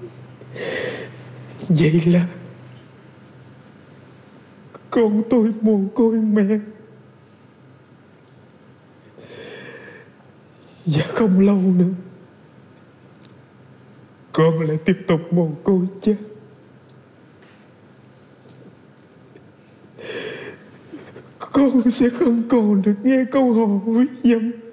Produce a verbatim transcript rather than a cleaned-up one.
Vậy là con tôi mồ côi mẹ. Và không lâu nữa con lại tiếp tục mồ côi cha. Con sẽ không còn được nghe câu hò quý dâm